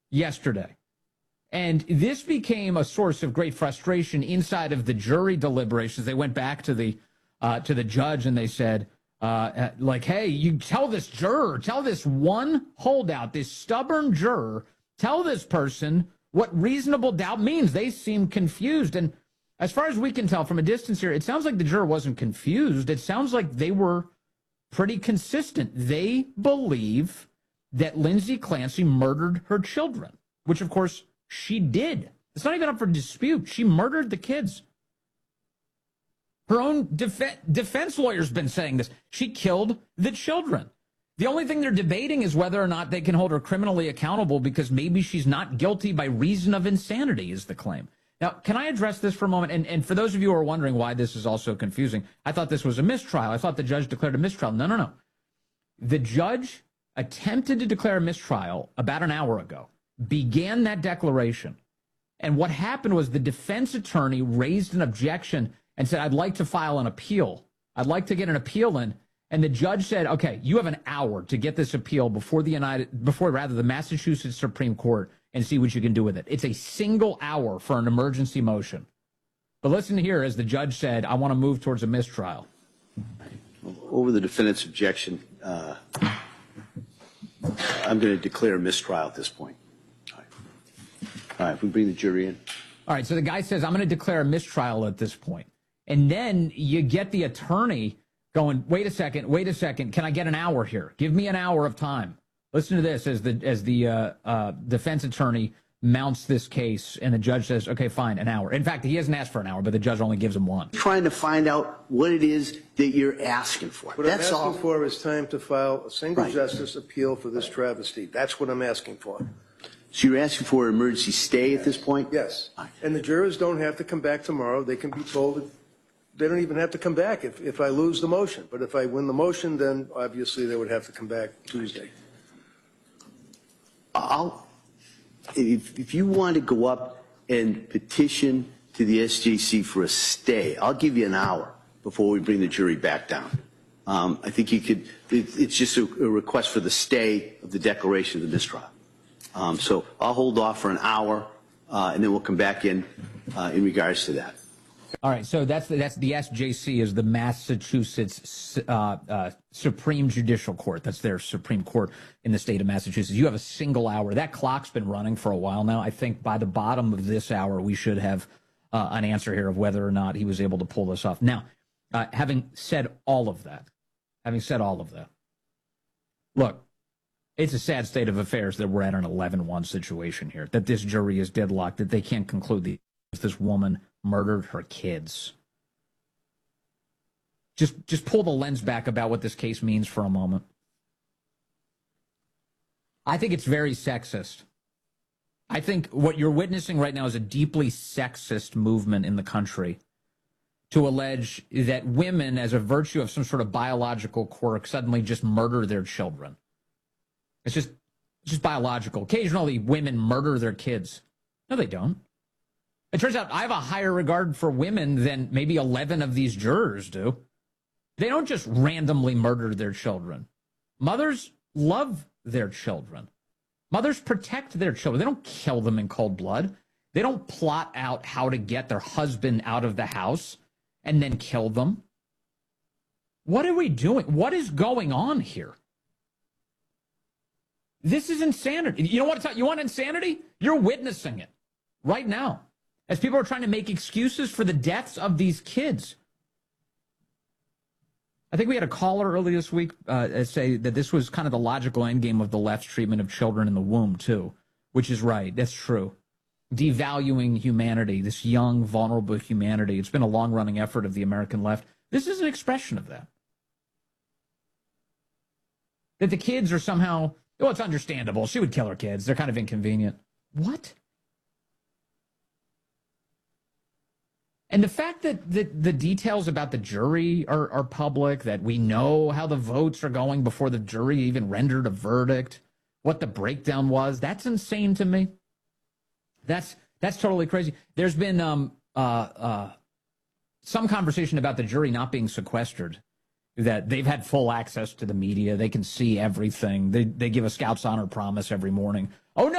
yesterday. And this became a source of great frustration inside of the jury deliberations. They went back to the judge and they said, hey, you tell this juror, tell this one holdout, this stubborn juror, tell this person what reasonable doubt means. They seem confused. And as far as we can tell from a distance here, it sounds like the juror wasn't confused. It sounds like they were pretty consistent. They believe that Lindsay Clancy murdered her children, which, of course, she did. It's not even up for dispute. She murdered the kids. Her own defense lawyer's been saying this. She killed the children. The only thing they're debating is whether or not they can hold her criminally accountable because maybe she's not guilty by reason of insanity, is the claim. Now, can I address this for a moment? And for those of you who are wondering why this is all so confusing, I thought this was a mistrial. I thought the judge declared a mistrial. No. The judge attempted to declare a mistrial about an hour ago, began that declaration. And what happened was the defense attorney raised an objection and said, I'd like to file an appeal. I'd like to get an appeal in. And the judge said, okay, you have an hour to get this appeal before the Massachusetts Supreme Court and see what you can do with it. It's a single hour for an emergency motion. But listen here, as the judge said, I want to move towards a mistrial. Over the defendant's objection, I'm going to declare a mistrial at this point. All right, if we bring the jury in. All right, so the guy says, I'm going to declare a mistrial at this point. And then you get the attorney going, wait a second, can I get an hour here? Give me an hour of time. Listen to this as the defense attorney mounts this case, and the judge says, okay, fine, an hour. In fact, he hasn't asked for an hour, but the judge only gives him one. Trying to find out what it is that you're asking for. What I'm asking for is time to file a single justice appeal for this travesty. That's what I'm asking for. So you're asking for an emergency stay at this point? Yes. And the jurors don't have to come back tomorrow. They can be told they don't even have to come back if I lose the motion. But if I win the motion, then obviously they would have to come back Tuesday. If you want to go up and petition to the SJC for a stay, I'll give you an hour before we bring the jury back down. I think you could, it's just a request for the stay of the declaration of the mistrial. So I'll hold off for an hour, and then we'll come back in regards to that. All right, so that's the SJC is the Massachusetts Supreme Judicial Court. That's their Supreme Court in the state of Massachusetts. You have a single hour. That clock's been running for a while now. I think by the bottom of this hour, we should have an answer here of whether or not he was able to pull this off. Now, having said all of that, look, it's a sad state of affairs that we're at an 11-1 situation here, that this jury is deadlocked, that they can't conclude this woman murdered her kids. Just pull the lens back about what this case means for a moment. I think it's very sexist. I think what you're witnessing right now is a deeply sexist movement in the country to allege that women, as a virtue of some sort of biological quirk, suddenly just murder their children. It's just biological. Occasionally, women murder their kids. No, they don't. It turns out I have a higher regard for women than maybe 11 of these jurors do. They don't just randomly murder their children. Mothers love their children. Mothers protect their children. They don't kill them in cold blood. They don't plot out how to get their husband out of the house and then kill them. What are we doing? What is going on here? This is insanity. You know what? You want insanity? You're witnessing it right now as people are trying to make excuses for the deaths of these kids. I think we had a caller earlier this week say that this was kind of the logical endgame of the left's treatment of children in the womb, too, which is right. That's true. Devaluing humanity, this young, vulnerable humanity. It's been a long-running effort of the American left. This is an expression of that. That the kids are somehow, well, it's understandable. She would kill her kids. They're kind of inconvenient. What? And the fact that the details about the jury are public, that we know how the votes are going before the jury even rendered a verdict, what the breakdown was, that's insane to me. That's totally crazy. There's been some conversation about the jury not being sequestered, that they've had full access to the media. They can see everything. They give a Scouts Honor promise every morning. Oh, no.